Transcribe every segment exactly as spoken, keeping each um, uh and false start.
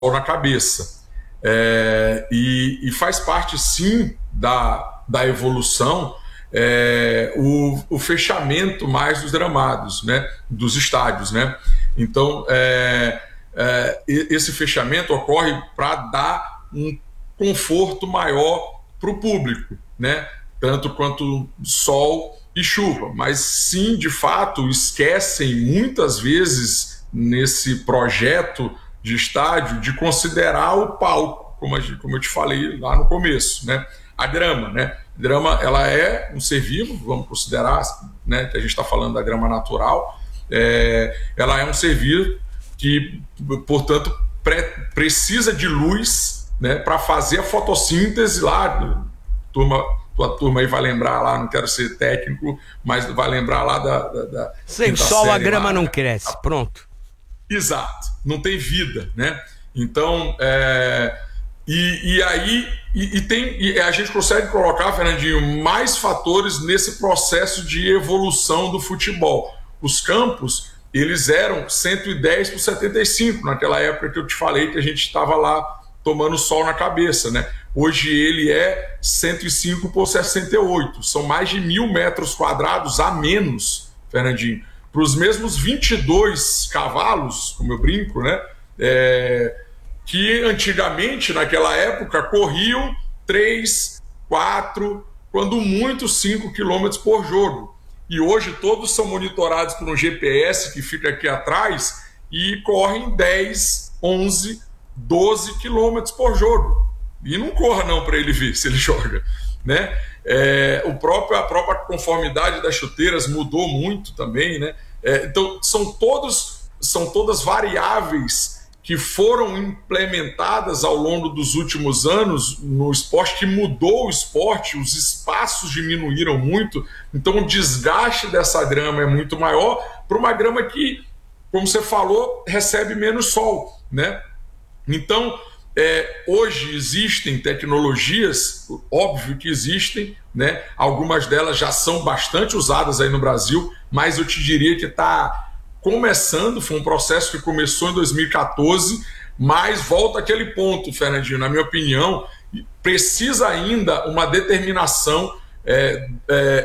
na cabeça. É, e, e faz parte, sim, da, da evolução é, o, o fechamento mais dos gramados, né, dos estádios, né? Então, é, é, esse fechamento ocorre para dar um conforto maior para o público, né? Tanto quanto sol e chuva. Mas, sim, de fato, esquecem muitas vezes nesse projeto de estádio de considerar o palco, como, a, como eu te falei lá no começo, né? A grama, né? A grama, ela é um ser vivo, vamos considerar, né, que a gente está falando da grama natural, é, ela é um ser vivo que, portanto, pre precisa de luz, né, para fazer a fotossíntese lá, turma, tua turma aí vai lembrar lá, não quero ser técnico, mas vai lembrar lá da... da, da Sem sol a grama lá, não cresce, pronto. Exato, não tem vida, né? Então, é, e, e aí e, e tem, e a gente consegue colocar, Fernandinho, mais fatores nesse processo de evolução do futebol. Os campos, eles eram cento e dez por setenta e cinco, naquela época que eu te falei que a gente estava lá tomando sol na cabeça, né? Hoje ele é cento e cinco por sessenta e oito, são mais de mil metros quadrados a menos, Fernandinho, para os mesmos vinte e dois cavalos, como eu brinco, né? É, que antigamente, naquela época, corriam três, quatro, quando muito cinco quilômetros por jogo. E hoje todos são monitorados por um G P S que fica aqui atrás e correm dez, onze, doze quilômetros por jogo. E não corra não para ele ver se ele joga, né? É, o próprio, a própria conformidade das chuteiras mudou muito também, né? É, então são, todos, são todas variáveis que foram implementadas ao longo dos últimos anos no esporte, que mudou o esporte, os espaços diminuíram muito, então o desgaste dessa grama é muito maior para uma grama que, como você falou, recebe menos sol, né? Então, é, hoje existem tecnologias, óbvio que existem, né? Algumas delas já são bastante usadas aí no Brasil, mas eu te diria que está começando, foi um processo que começou em dois mil e quatorze, mas volta àquele ponto, Fernandinho, na minha opinião, precisa ainda uma determinação é, é,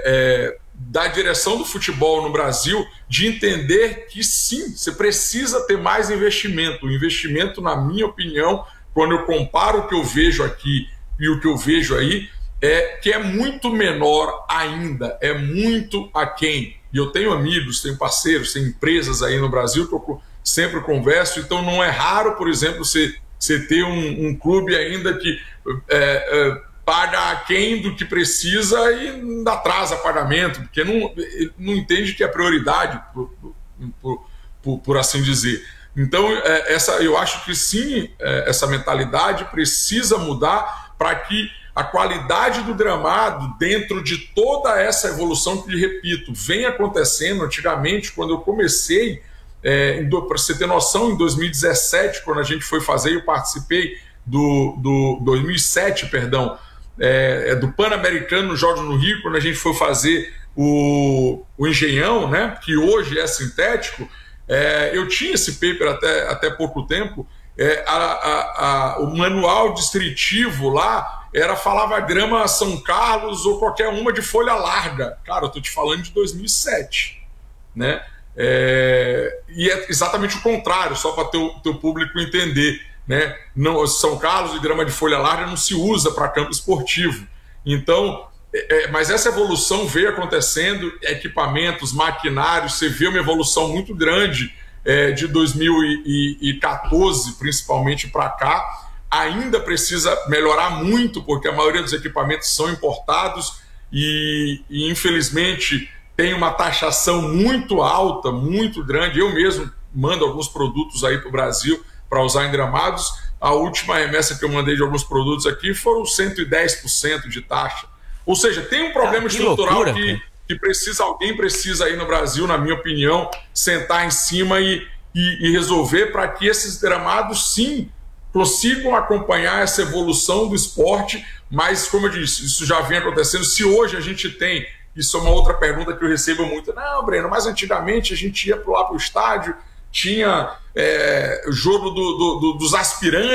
é, da direção do futebol no Brasil de entender que sim, você precisa ter mais investimento. O investimento, na minha opinião, quando eu comparo o que eu vejo aqui e o que eu vejo aí, é que é muito menor ainda, é muito aquém. E eu tenho amigos, tenho parceiros, tenho empresas aí no Brasil que eu sempre converso, então não é raro, por exemplo, você, você ter um, um clube ainda que é, é, paga aquém do que precisa e ainda atrasa pagamento, porque não, não entende que é prioridade, por, por, por, por assim dizer. Então, é, essa, eu acho que sim, é, essa mentalidade precisa mudar para que a qualidade do gramado, dentro de toda essa evolução que, repito, vem acontecendo. Antigamente, quando eu comecei, é, para você ter noção, em dois mil e dezessete, quando a gente foi fazer, eu participei do, do dois mil e sete, perdão, é, do Pan-Americano no Jogos no Rio, quando a gente foi fazer o, o Engenhão, né, que hoje é sintético. É, eu tinha esse paper até, até pouco tempo, é, a, a, a, o manual descritivo lá era, falava grama São Carlos ou qualquer uma de folha larga. Cara, eu estou te falando de dois mil e sete, né? É, e é exatamente o contrário, só para o teu público entender, né? Não, São Carlos e grama de folha larga não se usa para campo esportivo. Então, é, mas essa evolução veio acontecendo, equipamentos, maquinários, você vê uma evolução muito grande é, de dois mil e quatorze, principalmente para cá. Ainda precisa melhorar muito, porque a maioria dos equipamentos são importados e, e infelizmente, tem uma taxação muito alta, muito grande. Eu mesmo mando alguns produtos aí para o Brasil para usar em gramados. A última remessa que eu mandei de alguns produtos aqui foram cento e dez por cento de taxa. Ou seja, tem um problema ah, que estrutural loucura, que, que precisa, alguém precisa aí no Brasil, na minha opinião, sentar em cima e, e, e resolver, para que esses gramados, sim, consigam acompanhar essa evolução do esporte. Mas, como eu disse, isso já vem acontecendo. Se hoje a gente tem, isso é uma outra pergunta que eu recebo muito, não, Breno, mas antigamente a gente ia lá para o estádio, tinha é, jogo do, do, do, dos aspirantes.